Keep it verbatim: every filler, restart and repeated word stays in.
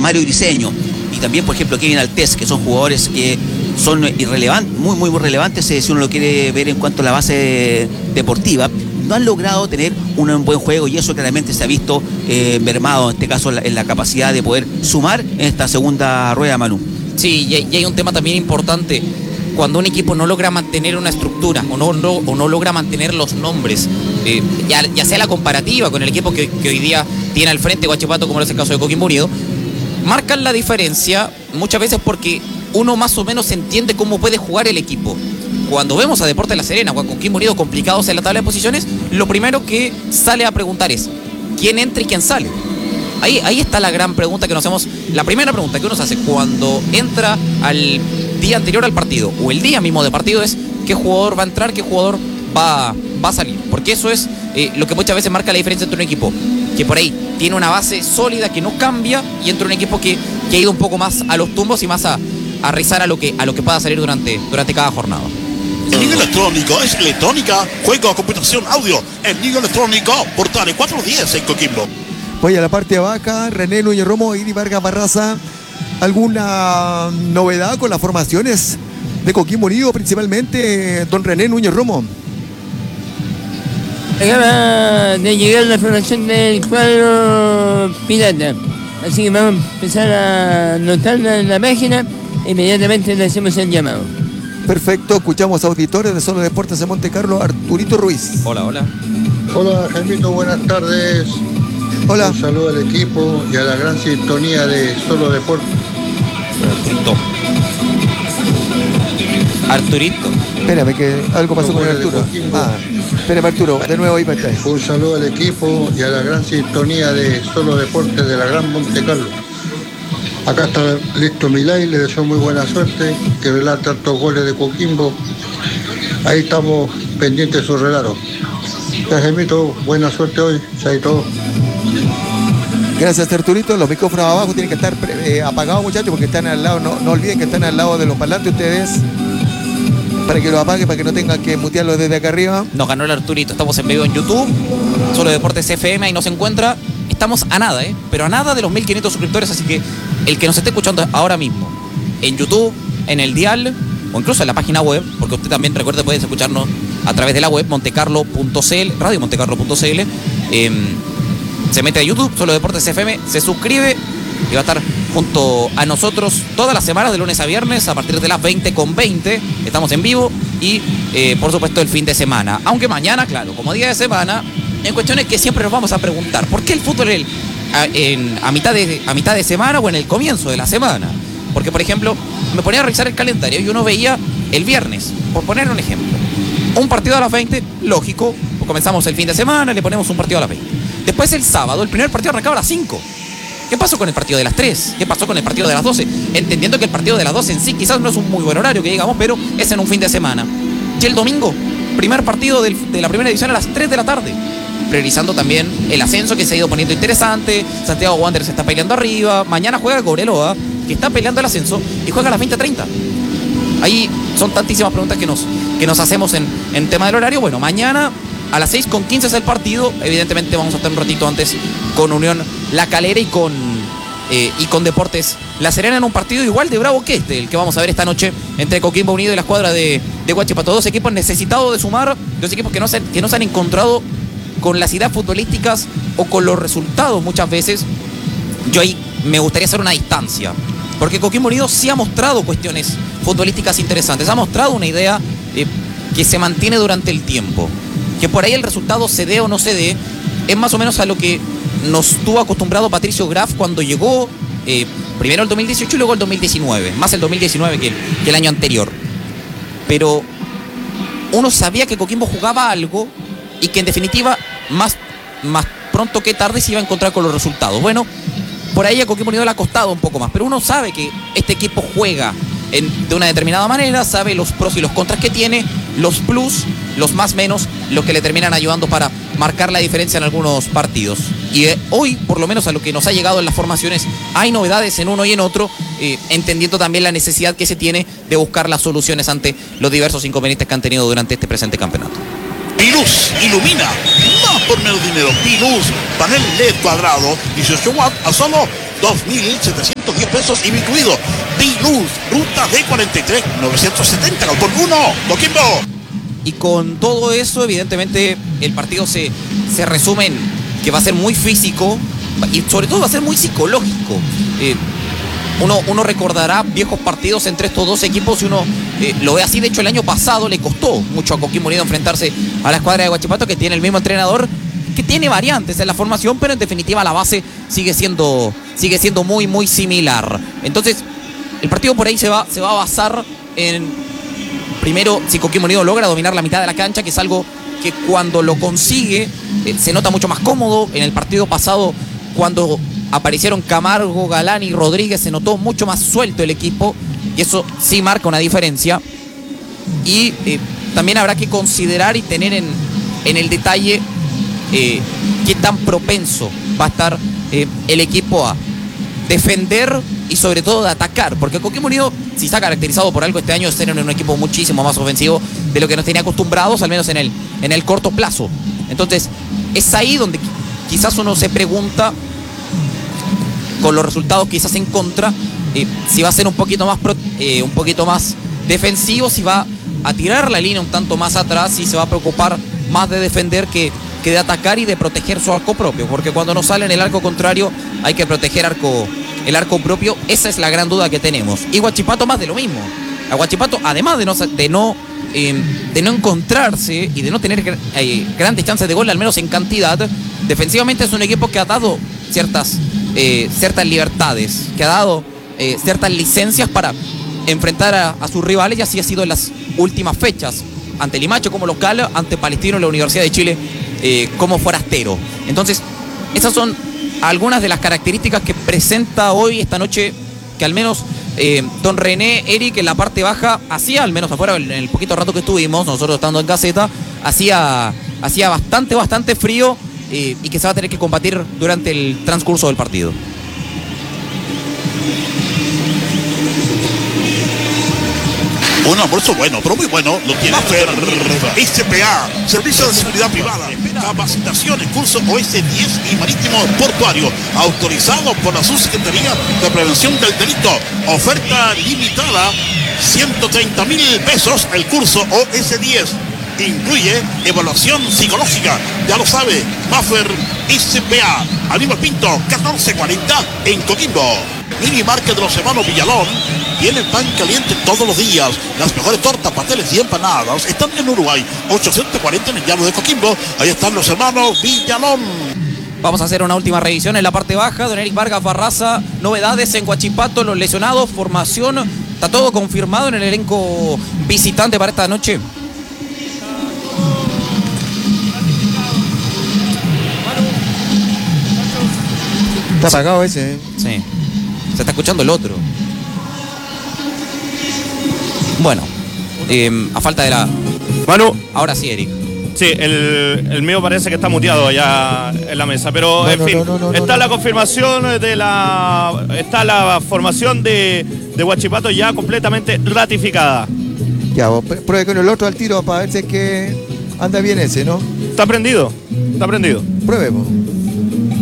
Mario Briceño y también, por ejemplo, Kevin Altés, que son jugadores que son irrelevantes, muy, muy, muy relevantes eh, si uno lo quiere ver en cuanto a la base deportiva, no han logrado tener un buen juego y eso claramente se ha visto eh, mermado, en este caso, en la, en la capacidad de poder sumar en esta segunda rueda, Manu. Sí, y hay, y hay un tema también importante. Cuando un equipo no logra mantener una estructura o no, no, o no logra mantener los nombres, eh, ya, ya sea la comparativa con el equipo que, que hoy día tiene al frente Huachipato, como es el caso de Coquimbo Unido, marcan la diferencia muchas veces porque uno más o menos entiende cómo puede jugar el equipo. Cuando vemos a Deportes La Serena o a Coquimbo Unido complicados en la tabla de posiciones, lo primero que sale a preguntar es ¿quién entra y quién sale? Ahí, ahí está la gran pregunta que nos hacemos. La primera pregunta que uno se hace cuando entra al día anterior al partido o el día mismo de partido es ¿qué jugador va a entrar, qué jugador va, va a salir? Porque eso es eh, lo que muchas veces marca la diferencia entre un equipo que por ahí tiene una base sólida que no cambia y entre un equipo que, que ha ido un poco más a los tumbos y más a, a rezar a lo que, a lo que pueda salir durante, durante cada jornada. El niño electrónico es electrónica, juego, computación, audio. El niño electrónico, Portales cuatro diez en Coquimbo. Voy a la parte de abajo, René Núñez Romo, Iri Vargas Barraza. ¿Alguna novedad con las formaciones de Coquimbo Unido, principalmente don René Núñez Romo? Acaba de llegar la formación del cuadro pirata, así que vamos a empezar a anotarla en la página e inmediatamente le hacemos el llamado. Perfecto, escuchamos a auditores de Solo Deportes de Monte Carlo, Arturito Ruiz. Hola, hola. Hola, Jaimito, buenas tardes. Hola. Un saludo al equipo y a la gran sintonía de Solo Deportes. Arturito. Arturito. Espérame, que algo pasó con Arturo. Ah, espérame, Arturo, de nuevo ahí para estar. Un saludo al equipo y a la gran sintonía de Solo Deportes de la gran Monte Carlo. Acá está listo Milay, le deseo muy buena suerte, que relata tantos goles de Coquimbo. Ahí estamos pendientes de su relato. Ya, Jaimito, buena suerte hoy, chaito. Gracias, Arturito. Los micrófonos abajo tienen que estar eh, apagados, muchachos, porque están al lado, no, no olviden que están al lado de los parlantes ustedes, para que los apaguen, para que no tengan que mutearlos desde acá arriba. Nos ganó el Arturito, estamos en vivo en YouTube, Solo Deportes F M, ahí nos encuentra. Estamos a nada, ¿eh? Pero a nada de los mil quinientos suscriptores, así que el que nos esté escuchando ahora mismo, en YouTube, en el dial, o incluso en la página web, porque usted también, recuerde, puede escucharnos a través de la web, montecarlo punto c l, radio montecarlo punto c l, eh, se mete a YouTube, Solo Deportes F M, se suscribe y va a estar junto a nosotros todas las semanas, de lunes a viernes, a partir de las veinte con veinte, estamos en vivo y, eh, por supuesto, el fin de semana. Aunque mañana, claro, como día de semana, en cuestiones que siempre nos vamos a preguntar, ¿por qué el fútbol el, a, en, a, mitad de, a mitad de semana o en el comienzo de la semana? Porque, por ejemplo, me ponía a revisar el calendario y uno veía el viernes, por poner un ejemplo, un partido a las veinte, lógico, comenzamos el fin de semana, le ponemos un partido a las veinte. Después el sábado, el primer partido arrancaba a las cinco. ¿Qué pasó con el partido de las tres? ¿Qué pasó con el partido de las doce? Entendiendo que el partido de las doce en sí quizás no es un muy buen horario, que digamos, pero es en un fin de semana. Y el domingo, primer partido del, de la primera división a las tres de la tarde. Priorizando también el ascenso, que se ha ido poniendo interesante. Santiago Wanderers está peleando arriba. Mañana juega Cobreloa, que está peleando el ascenso, y juega a las veinte treinta. Ahí son tantísimas preguntas que nos, que nos hacemos en, en tema del horario. Bueno, mañana a las seis con quince es el partido. Evidentemente vamos a estar un ratito antes con Unión La Calera y con, eh, y con Deportes La Serena, en un partido igual de bravo que este, el que vamos a ver esta noche entre Coquimbo Unido y la escuadra de, de Huachipato. Dos equipos necesitados de sumar, dos equipos que no se, que no se han encontrado con las ideas futbolísticas o con los resultados muchas veces. Yo ahí me gustaría hacer una distancia, porque Coquimbo Unido sí ha mostrado cuestiones futbolísticas interesantes, ha mostrado una idea eh, que se mantiene durante el tiempo. Que por ahí el resultado se dé o no se dé, es más o menos a lo que nos tuvo acostumbrado Patricio Graf cuando llegó, eh, primero el dos mil dieciocho y luego el dos mil diecinueve, más el dos mil diecinueve que el, que el año anterior. Pero uno sabía que Coquimbo jugaba algo y que en definitiva más, más pronto que tarde se iba a encontrar con los resultados. Bueno, por ahí a Coquimbo Unido le ha costado un poco más, pero uno sabe que este equipo juega en, de una determinada manera, sabe los pros y los contras que tiene, los plus, los más menos, los que le terminan ayudando para marcar la diferencia en algunos partidos. Y eh, hoy, por lo menos a lo que nos ha llegado en las formaciones, hay novedades en uno y en otro, eh, entendiendo también la necesidad que se tiene de buscar las soluciones ante los diversos inconvenientes que han tenido durante este presente campeonato. Piluz ilumina más por menos dinero. Piluz, panel L E D cuadrado, dieciocho watts a solo dos mil setecientos diez pesos I V A incluido. Diluz, ruta D cuarenta y tres, novecientos setenta, Galpón uno, Coquimbo. Y con todo eso, evidentemente, el partido se, se resume en que va a ser muy físico y sobre todo va a ser muy psicológico. Eh, uno, uno recordará viejos partidos entre estos dos equipos y uno eh, lo ve así. De hecho, el año pasado le costó mucho a Coquimbo Unido enfrentarse a la escuadra de Huachipato, que tiene el mismo entrenador, que tiene variantes en la formación, pero en definitiva la base sigue siendo, sigue siendo muy, muy similar. Entonces, el partido por ahí se va, se va a basar en, primero, si Coquimbo Unido logra dominar la mitad de la cancha, que es algo que cuando lo consigue eh, se nota mucho más cómodo. En el partido pasado, cuando aparecieron Camargo, Galán y Rodríguez, se notó mucho más suelto el equipo, y eso sí marca una diferencia. Y eh, también habrá que considerar y tener en, en el detalle eh, qué tan propenso va a estar eh, el equipo a defender y sobre todo de atacar, porque Coquimbo Unido, si está caracterizado por algo este año, es tener un equipo muchísimo más ofensivo de lo que nos tenía acostumbrados, al menos en el, en el corto plazo. Entonces, es ahí donde quizás uno se pregunta, con los resultados quizás en contra, eh, si va a ser un poquito más pro, eh, un poquito más defensivo, si va a tirar la línea un tanto más atrás, si se va a preocupar más de defender que, que de atacar y de proteger su arco propio, porque cuando nos sale en el arco contrario hay que proteger arco, el arco propio. Esa es la gran duda que tenemos. Y Huachipato más de lo mismo. A Huachipato, además de no, de no, eh, de no encontrarse y de no tener eh, grandes chances de gol, al menos en cantidad, defensivamente es un equipo que ha dado ciertas, eh, ciertas libertades, que ha dado eh, ciertas licencias para enfrentar a, a sus rivales, y así ha sido en las últimas fechas, ante Limache como local, ante Palestino en la Universidad de Chile eh, como forastero. Entonces, esas son algunas de las características que presenta hoy, esta noche, que al menos eh, don René, Eric, en la parte baja hacía, al menos afuera, en el poquito rato que estuvimos, nosotros estando en caseta, hacía, hacía bastante, bastante frío, eh, y que se va a tener que combatir durante el transcurso del partido. Un almuerzo bueno, pero muy bueno, lo tiene Maffer S P A, Servicio de Seguridad Privada, capacitación en curso O S diez y Marítimo Portuario, autorizado por la Subsecretaría de Prevención del Delito. Oferta limitada, ciento treinta mil pesos el curso O S diez. Incluye evaluación psicológica, ya lo sabe, Maffer S P A, Aníbal Pinto, catorce cuarenta en Coquimbo. Mini Market de los hermanos Villalón tiene pan caliente todos los días. Las mejores tortas, pasteles y empanadas están en Uruguay, ochocientos cuarenta en el llano de Coquimbo. Ahí están los hermanos Villalón. Vamos a hacer una última revisión en la parte baja. Don Eric Vargas Barraza, novedades en Huachipato, los lesionados, formación, está todo confirmado en el elenco visitante para esta noche. Está apagado ese, ¿eh? Sí. Se está escuchando el otro. Bueno, eh, a falta de la... Manu, ahora sí, Eric. sí, el, el mío parece que está muteado allá en la mesa, pero No, en no, fin, no, no, no, está no, la no. confirmación de la... Está la formación de, de Huachipato ya completamente ratificada. Ya, vos pr- pruebe con el otro al tiro para ver si es que anda bien ese, ¿no? Está prendido, está prendido. Pruebe, vos.